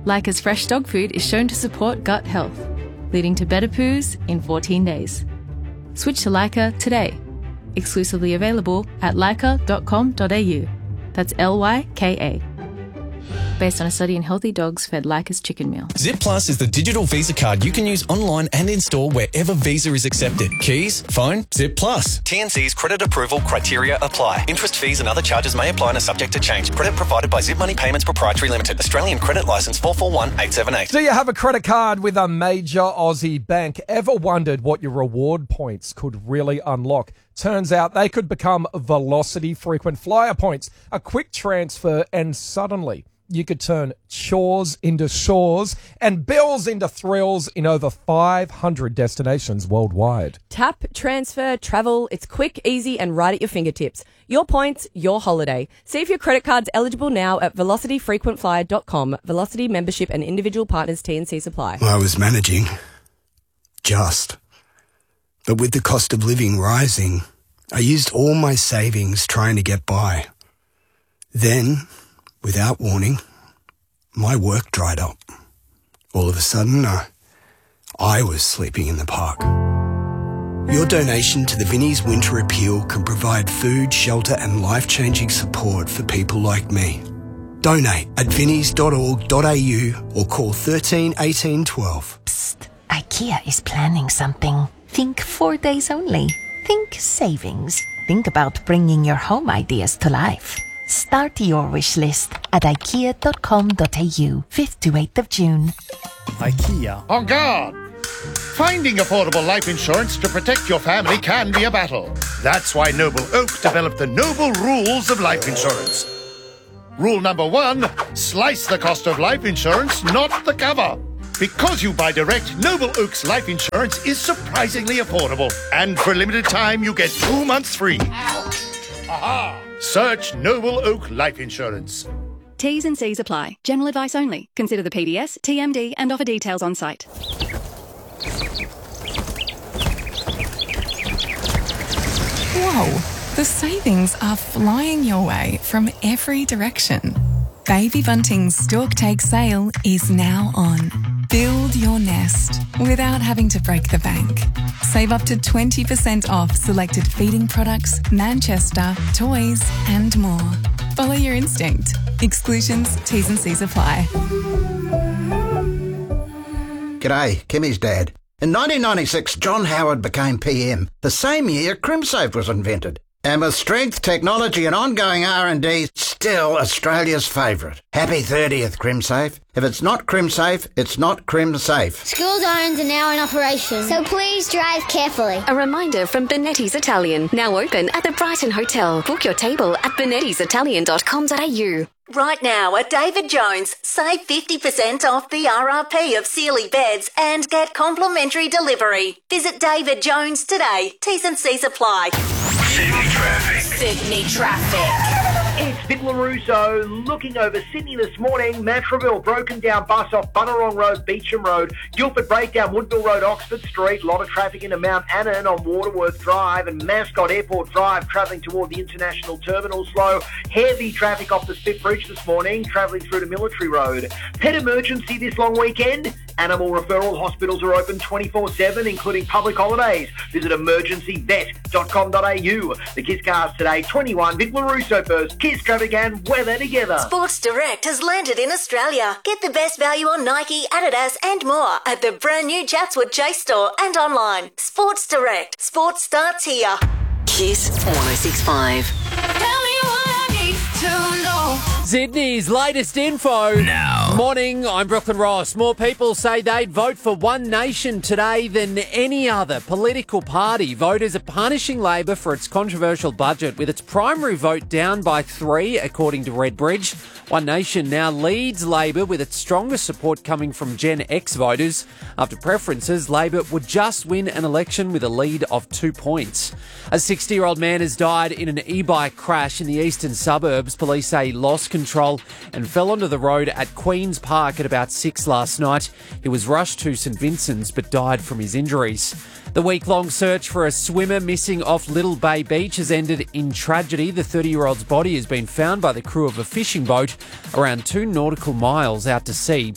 Leica's fresh dog food is shown to support gut health, leading to better poos in 14 days. Switch to Leica today. Exclusively available at leica.com.au. That's Lyka. Based on a study in healthy dogs fed Leica's chicken meal. Zip Plus is the digital Visa card you can use online and in-store wherever Visa is accepted. Keys, phone, Zip Plus. TNC's credit approval criteria apply. Interest, fees and other charges may apply and are subject to change. Credit provided by Zip Money Payments Proprietary Limited. Australian Credit Licence 441878. Do you have a credit card with a major Aussie bank? Ever wondered what your reward points could really unlock? Turns out they could become Velocity frequent flyer points. A quick transfer and suddenly you could turn chores into shores and bills into thrills in over 500 destinations worldwide. Tap, transfer, travel. It's quick, easy, and right at your fingertips. Your points, your holiday. See if your credit card's eligible now at velocityfrequentflyer.com. Velocity membership and individual partners T&C supply. I was managing. But with the cost of living rising, I used all my savings trying to get by. Then, without warning, my work dried up. All of a sudden, I was sleeping in the park. Your donation to the Vinnie's Winter Appeal can provide food, shelter and life-changing support for people like me. Donate at vinnies.org.au or call 13 18 12. Psst, IKEA is planning something. Think 4 days only. Think savings. Think about bringing your home ideas to life. Start your wish list at ikea.com.au, 5th to 8th of June. IKEA. On guard! Finding affordable life insurance to protect your family can be a battle. That's why Noble Oak developed the Noble Rules of Life Insurance. Rule number 1, slice the cost of life insurance, not the cover. Because you buy direct, Noble Oak's life insurance is surprisingly affordable. And for a limited time, you get 2 months free. Aha! Search Noble Oak Life Insurance. T's and C's apply. General advice only. Consider the PDS, TMD and offer details on site. Whoa, the savings are flying your way from every direction. Baby Bunting's Stork Take sale is now on. Build your nest without having to break the bank. Save up to 20% off selected feeding products, Manchester, toys and more. Follow your instinct. Exclusions, T's and C's apply. G'day, Kimmy's dad. In 1996, John Howard became PM. The same year, CrimSafe was invented. And with strength, technology and ongoing R&D, still Australia's favourite. Happy 30th, CrimSafe. If it's not CrimSafe, it's not CrimSafe. School zones are now in operation, so please drive carefully. A reminder from Benetti's Italian, now open at the Brighton Hotel. Book your table at benettisitalian.com.au. Right now at David Jones, save 50% off the RRP of Sealy beds and get complimentary delivery. Visit David Jones today. T's and C's apply. Sydney traffic. It's Vic LaRusso looking over Sydney this morning. Mantraville, broken down bus off Bunnerong Road, Beecham Road. Guildford breakdown, Woodville Road, Oxford Street. Lot of traffic into Mount Annan on Waterworth Drive and Mascot Airport Drive, travelling toward the International Terminal slow. Heavy traffic off the Spit Bridge this morning, travelling through to Military Road. Pet emergency this long weekend. Animal referral hospitals are open 24/7, including public holidays. Visit emergencyvet.com.au. The Kiss Cars today, 21. Vic LaRusso first. Kiss traffic and weather together. Sports Direct has landed in Australia. Get the best value on Nike, Adidas and more at the brand new Chatswood Chase store and online. Sports Direct. Sports starts here. Kiss 1065. Tell me what I need to know. Sydney's latest info. Now. Morning, I'm Brooklyn Ross. More people say they'd vote for One Nation today than any other political party. Voters are punishing Labor for its controversial budget, with its primary vote down by 3, according to Redbridge. One Nation now leads Labor, with its strongest support coming from Gen X voters. After preferences, Labor would just win an election with a lead of 2 points. A 60-year-old man has died in an e-bike crash in the eastern suburbs. Police say he lost control and fell onto the road at Queen's Park at about 6 last night. He was rushed to St Vincent's but died from his injuries. The week-long search for a swimmer missing off Little Bay Beach has ended in tragedy. The 30-year-old's body has been found by the crew of a fishing boat around 2 nautical miles out to sea.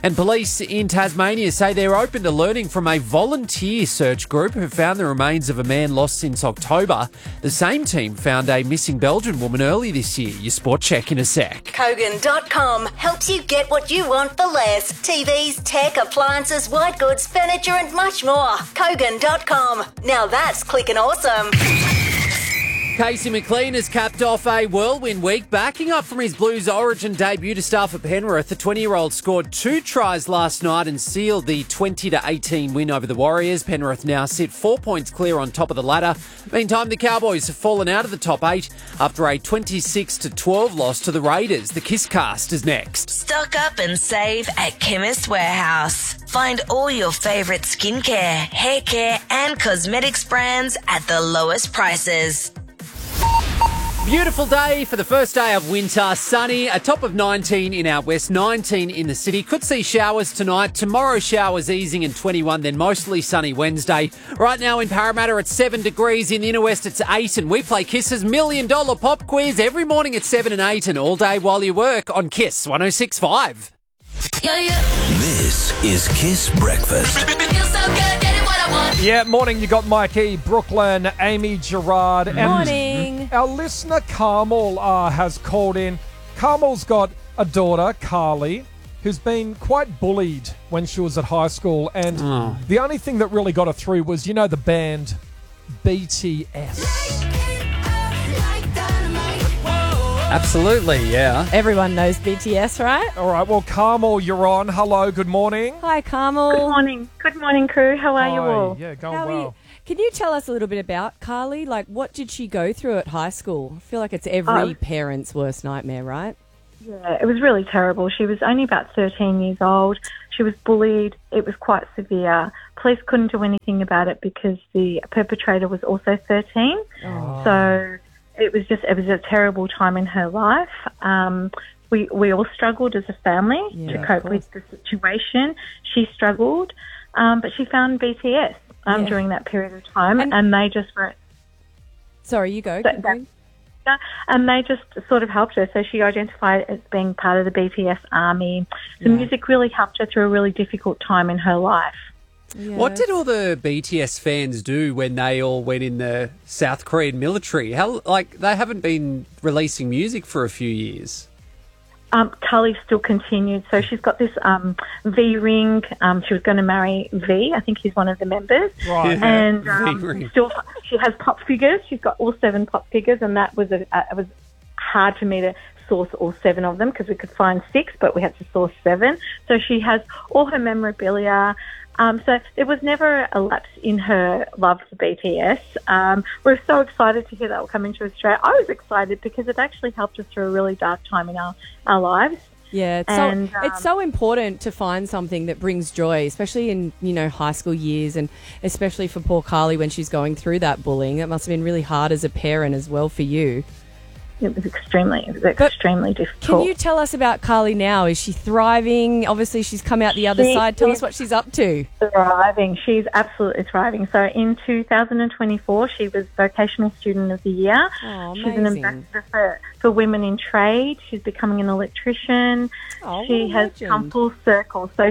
And police in Tasmania say they're open to learning from a volunteer search group who found the remains of a man lost since October. The same team found a missing Belgian woman early this year. Your sport check in a sec. Kogan.com helps you get what you want for less. TVs, tech, appliances, white goods, furniture and much more. Kogan.com. Now that's clicking awesome. Casey McLean has capped off a whirlwind week, backing up from his Blues Origin debut to start for Penrith. The 20-year-old scored 2 tries last night and sealed the 20-18 win over the Warriors. Penrith now sit 4 points clear on top of the ladder. Meantime, the Cowboys have fallen out of the top 8 after a 26-12 loss to the Raiders. The Kiss Cast is next. Stock up and save at Chemist Warehouse. Find all your favourite skincare, hair care and cosmetics brands at the lowest prices. Beautiful day for the first day of winter. Sunny, a top of 19 in out west, 19 in the city. Could see showers tonight. Tomorrow showers easing and 21, then mostly sunny Wednesday. Right now in Parramatta it's 7 degrees. In the inner west it's 8, and we play Kiss's $1 Million Pop Quiz every morning at 7 and 8 and all day while you work on Kiss 106.5. This is Kiss Breakfast. Yeah, morning. You got Mikey, Brooklyn, Amy, Gerard. And morning. Our listener, Carmel, has called in. Carmel's got a daughter, Carly, who's been quite bullied when she was at high school. And the only thing that really got her through was, you know, the band BTS. Absolutely, yeah. Everyone knows BTS, right? All right, well, Carmel, you're on. Hello, good morning. Hi, Carmel. Good morning. Good morning, crew. How are you all? Yeah, going well. Can you tell us a little bit about Carly? Like, what did she go through at high school? I feel like it's every parent's worst nightmare, right? Yeah, it was really terrible. She was only about 13 years old. She was bullied. It was quite severe. Police couldn't do anything about it because the perpetrator was also 13. So it was a terrible time in her life. We all struggled as a family to cope with the situation. She struggled, but she found BTS during that period of time, and they just were... Sorry, you go. And they just sort of helped her. So she identified as being part of the BTS army. The music really helped her through a really difficult time in her life. Yeah. What did all the BTS fans do when they all went in the South Korean military? They haven't been releasing music for a few years. Carly still continued. So she's got this V ring. She was going to marry V. I think he's one of the members. Right. And still, she has pop figures. She's got all 7 pop figures, and that was it was hard for me to source all 7 of them because we could find 6, but we had to source 7. So she has all her memorabilia. So there was never a lapse in her love for BTS. We're so excited to hear that will come into Australia. I was excited because it actually helped us through a really dark time in our lives. Yeah, it's so important to find something that brings joy, especially in, high school years, and especially for poor Carly when she's going through that bullying. It must have been really hard as a parent as well for you. It was extremely difficult. Can you tell us about Carly now? Is she thriving? Obviously, she's come out the other side. Tell us what she's up to. Thriving. She's absolutely thriving. So in 2024, she was Vocational Student of the Year. Oh, she's an ambassador for women in trade. She's becoming an electrician. She has come full circle. So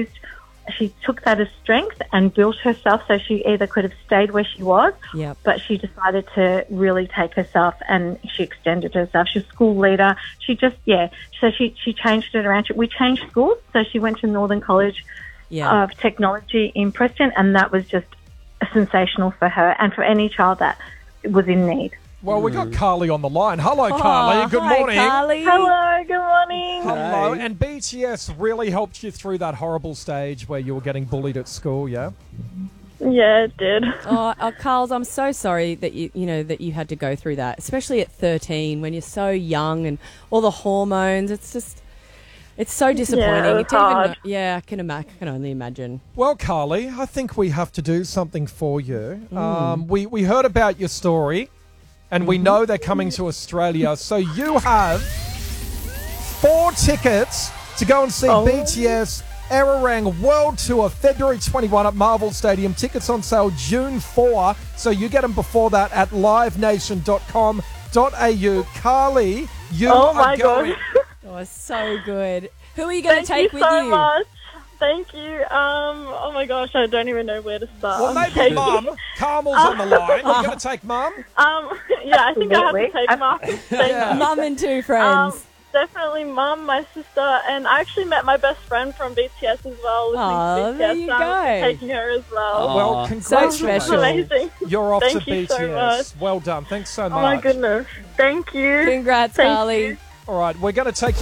she took that as strength and built herself, so she either could have stayed where she was, but she decided to really take herself and she extended herself. She's a school leader. She just, so she changed it around. We changed schools, so she went to Northern College of Technology in Preston, and that was just sensational for her and for any child that was in need. Well, we got Carly on the line. Hello, Carly. Good morning. Carly. Hello, good morning. Hello. And BTS really helped you through that horrible stage where you were getting bullied at school, yeah? Yeah, it did. Carls, I'm so sorry that you had to go through that, especially at 13 when you're so young and all the hormones. It's so disappointing. Yeah, it's hard. I can only imagine. Well, Carly, I think we have to do something for you. We heard about your story. And we know they're coming to Australia. So you have 4 tickets to go and see BTS Arirang World Tour, February 21 at Marvel Stadium. Tickets on sale June 4. So you get them before that at livenation.com.au. Carly, you are going. Oh, so good. Who are you going to take with you? Thank you so much. Thank you. Oh my gosh, I don't even know where to start. Well, maybe Mum. Carmel's on the line. You're going to take Mum? Yeah, I think I have to take Mum. Yeah. Mum and two friends. Definitely Mum, my sister, and I actually met my best friend from BTS as well. Oh, there you go. Taking her as well. Well, congratulations. So amazing. You're off to Thank you BTS. so much. Well done. Thanks so much. Oh my goodness. Thank you. Congrats, Thank Carly. you. All right, we're going to take